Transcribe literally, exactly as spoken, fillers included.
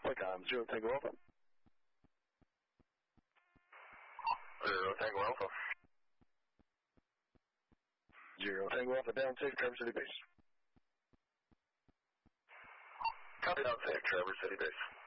Playcom, Zero Tango Alpha. Zero Tango Alpha. Zero Tango Alpha, down safe, Traverse City Base. Copy, down safe, Traverse City Base.